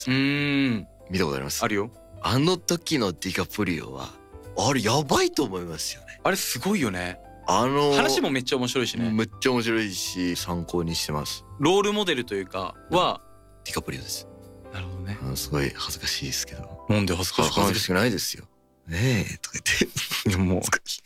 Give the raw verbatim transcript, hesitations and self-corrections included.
うーん。 見たことあります？ あるよ。 あの時のディカプリオはあれやばいと思いますよね。 あれすごいよね。 あの話もめっちゃ面白いしね。 めっちゃ面白いし参考にしてます。 ロールモデルというかはディカプリオです。 なるほどね。 あすごい恥ずかしいですけど。 なんで恥ずかしくない？ 恥ずかしくないですよ。ねえとか言って。 いやもう